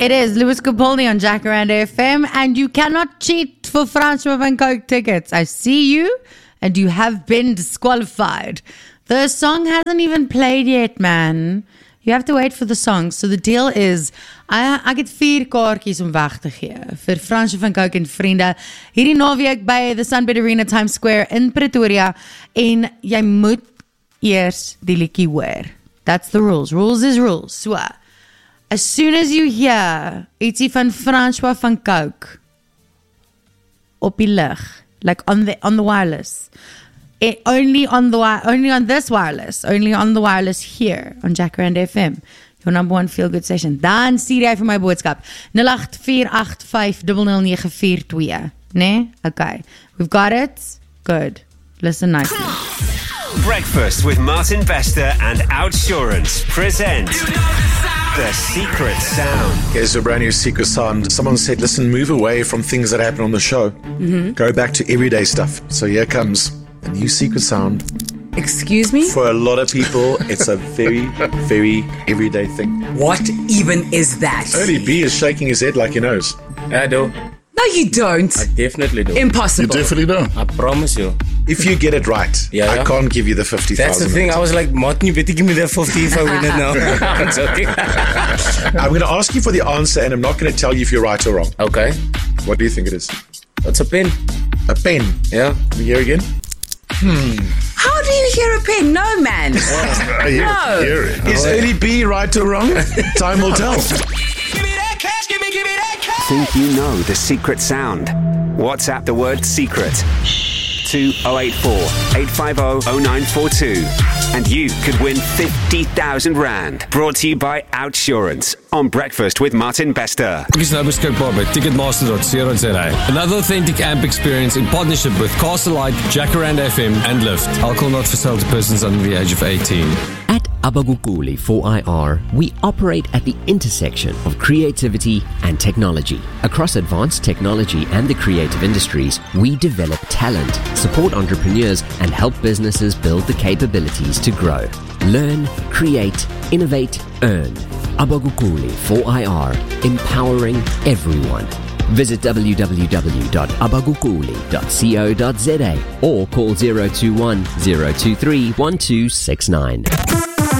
It is Louis Capaldi on Jacaranda FM, and you cannot cheat for Francois van Coke tickets. I see you, and you have been disqualified. The song hasn't even played yet, man. You have to wait for the song. So the deal is, ek het 4 kaartjies om weg te gee vir Francois van Coke en vriende hierdie naweek by the Sunbed Arena Times Square in Pretoria, en jy moet eers die liedjie hoor. That's the rules. Rules is rules. So, as soon as you hear ietsie van Francois van Coke op die lig, like on the wireless, only on this wireless, only on the wireless here on Jacaranda FM, your number one feel good station. Dan stuur jy vir my boodskap 0848500942, né? Okay, we've got it. Good. Listen nicely. Breakfast with Martin Bester and Outsurance present The Secret Sound. Here's a brand new secret sound. Someone said, listen, move away from things that happen on the show. Go back to everyday stuff. So here comes a new secret sound. Excuse me? For a lot of people, it's a very, very everyday thing. What even is that? Only B is shaking his head like he knows. I do. No, you don't. I definitely do. Impossible. You definitely don't. I promise you. If you get it right, I can't give you the 50,000. That's the thing. I was like, Martin, you better give me that 50 if I win it now. I'm joking. I'm going to ask you for the answer, and I'm not going to tell you if you're right or wrong. Okay. What do you think it is? It's a pen. A pen? Yeah. Can we hear again? How do you hear a pen? No, man. No. Is early B right or wrong? Time will tell. Think you know the secret sound? WhatsApp the word secret to 084 850 0942 and you could win 50,000 Rand. Brought to you by Outsurance on Breakfast with Martin Bester. Is now beskikbaar by Ticketmaster.co.za. Another authentic AMP experience in partnership with Castlelight, Jacaranda FM and Lyft. Alcohol not for sale to persons under the age of 18. At Abagukuli 4IR, we operate at the intersection of creativity and technology. Across advanced technology and the creative industries, we develop talent, support entrepreneurs, and help businesses build the capabilities to grow. Learn, create, innovate, earn. Abagukuli 4IR, empowering everyone. Visit www.abagukuli.co.za or call 021 023 1269.